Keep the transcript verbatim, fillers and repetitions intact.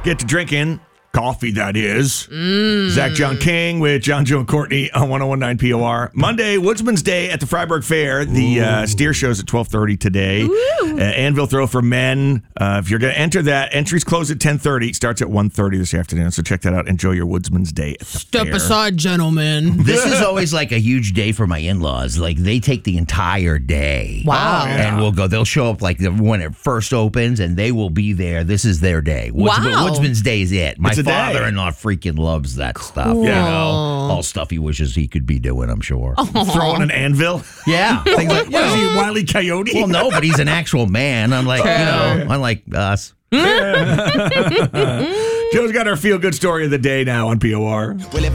get to drinking coffee, that is. Mm. Zach John King with John, Joe, and Courtney on one oh one point nine P O R. Monday, Woodsman's Day at the Freiburg Fair. The uh, steer show's at twelve thirty today. Uh, Anvil Throw for men. Uh, if you're going to enter that, entries close at ten thirty. Starts at one thirty this afternoon. So check that out. Enjoy your Woodsman's Day at the Step fair. aside, gentlemen. This is always like a huge day for my in-laws. Like, they take the entire day. Wow. Oh, yeah. And we'll go. They'll show up like the, when it first opens, and they will be there. This is their day. Woodsman, Wow. Woodsman's Day is it. My It's a day. father-in-law freaking loves that stuff. You Yeah. know, all stuff he wishes he could be doing, I'm sure. Throwing an anvil? Yeah. Things like, What is he, Wile E. Coyote? well, no, but he's an actual man, unlike, you know, unlike us. Joe's got our feel-good story of the day now on P O R.